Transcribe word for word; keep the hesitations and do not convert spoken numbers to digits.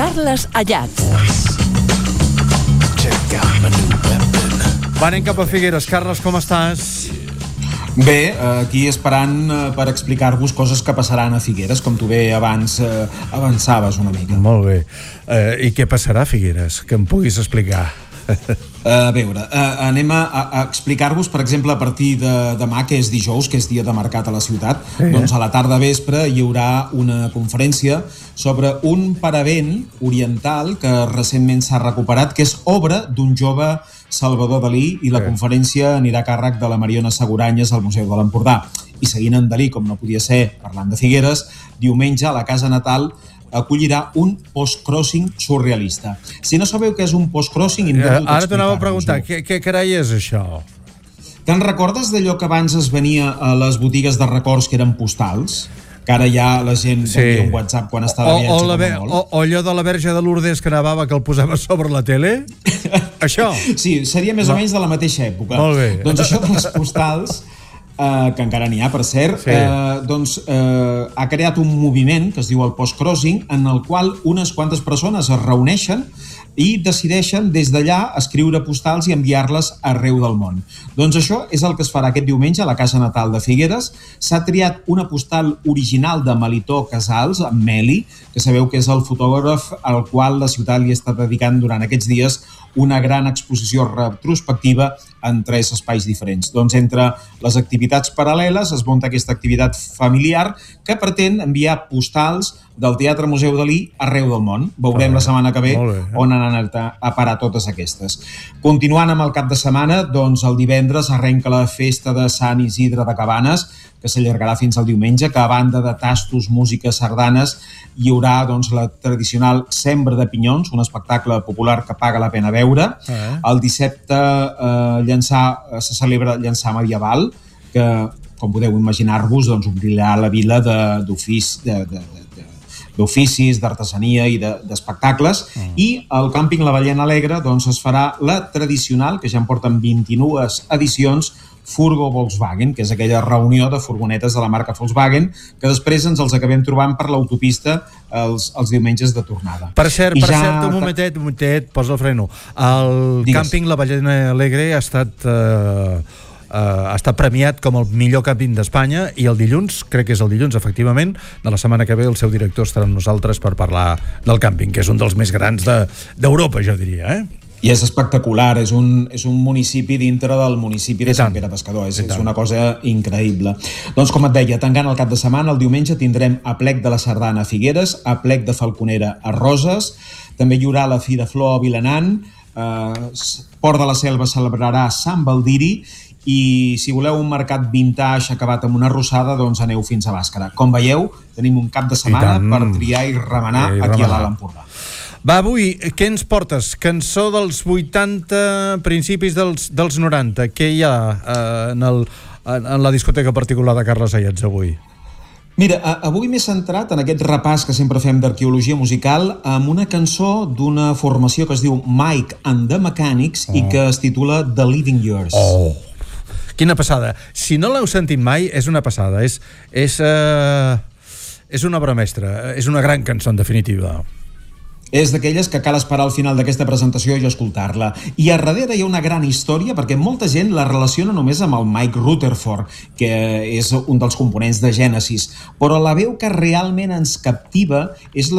Carles Ayats. Va, anem cap a Figueres. Carles, com estàs? Bé, aquí esperant per explicar-vos coses que passaran a Figueres, com tu bé abans eh, avançaves una mica. Molt bé. Eh, I què passarà a Figueres? Que em puguis explicar. A veure, uh, anem a, a explicar-vos, per exemple, a partir de demà, que és dijous, que és dia de mercat a la ciutat, sí. Doncs a la tarda vespre hi haurà una conferència sobre un paravent oriental que recentment s'ha recuperat, que és obra d'un jove Salvador Dalí, i la sí. conferència anirà a càrrec de la Mariona Seguranyes al Museu de l'Empordà. I seguint en Dalí, com no podia ser, parlant de Figueres, diumenge a la casa natal acollirà un post-crossing surrealista. Si no sabeu què és un post-crossing... Eh, ara t'anava a preguntar, què, què carai és això? Te'n recordes d'allò que abans es venia a les botigues de records que eren postals? Que ara ja la gent sí. envia un WhatsApp quan està de viatge. O, o, la, o, o allò de la Verge de Lourdes que nevava, que el posava sobre la tele? Això? Sí, seria més no. o menys de la mateixa època. Molt bé. Doncs això de les postals... Uh, que encara n'hi ha, per cert, sí. uh, doncs uh, ha creat un moviment que es diu el post-crossing, en el qual unes quantes persones es reuneixen i decideixen des d'allà escriure postals i enviar-les arreu del món. Doncs això és el que es farà aquest diumenge a la casa natal de Figueres. S'ha triat una postal original de Melitó Casals, amb Meli, que sabeu que és el fotògraf al qual la ciutat li està dedicant durant aquests dies una gran exposició retrospectiva en tres espais diferents. Doncs entre les activitats paral·leles es munta aquesta activitat familiar que pretén enviar postals del Teatre Museu Dalí arreu del món. Veurem la setmana que ve on han anat a parar totes aquestes. Continuant amb el cap de setmana, doncs el divendres arrenca la festa de Sant Isidre de Cabanes, que s'allargarà fins al diumenge, que a banda de tastos, música, sardanes, hi haurà doncs, la tradicional Sembra de Pinyons, un espectacle popular que paga la pena veure. Uh-huh. El dissabte eh, llançar, se celebra llançar medieval, que, com podeu imaginar-vos, doncs, omprirà la vila d'oficis, de, de, de, d'oficis, d'artesania i d'espectacles. De, uh-huh. I al càmping La Ballena Alegre doncs, es farà la tradicional, que ja en porten vint-i-dues edicions, Furgo Volkswagen, que és aquella reunió de furgonetes de la marca Volkswagen, que després ens els acabem trobant per l'autopista els, els diumenges de tornada. Per cert, I per ja... cert, un momentet, un momentet, posa el freno. El Digues. Càmping La Ballena Alegre ha estat, eh, eh, ha estat premiat com el millor càmping d'Espanya, i el dilluns, crec que és el dilluns, efectivament, de la setmana que ve el seu director estarà amb nosaltres per parlar del càmping, que és un dels més grans de, d'Europa, jo diria, eh? I és espectacular, és un, és un municipi dintre del municipi de Sant Pere Pescador, és, és una cosa increïble. Doncs com et deia, tancant el cap de setmana, el diumenge tindrem Aplec de la Sardana a Figueres, Aplec de Falconera a Roses, també hi haurà la Fira Flor a Vilanant, eh, Port de la Selva celebrarà Sant Baldiri, i si voleu un mercat vintage acabat amb una arrossada, doncs aneu fins a Bàscara. Com veieu, tenim un cap de setmana per triar i remenar I aquí remenar. a l'Alt Empordà. Va, avui, què ens portes? Cançó dels vuitanta, principis dels, dels noranta. Què hi ha eh, en, el, en, en la discoteca particular de Carles Ayats avui? Mira, avui m'he centrat en aquest repàs que sempre fem d'arqueologia musical amb una cançó d'una formació que es diu Mike and the Mechanics oh. i que es titula The Living Years. Oh, quina passada. Si no l'heu sentit mai, és una passada. És, és, uh, és una obra mestra. És una gran cançó, en definitiva. És d'aquelles que cal esperar al final d'aquesta presentació i escoltar-la. I a darrere hi ha una gran història, perquè molta gent la relaciona només amb el Mike Rutherford, que és un dels components de Genesis, però la veu que realment ens captiva és la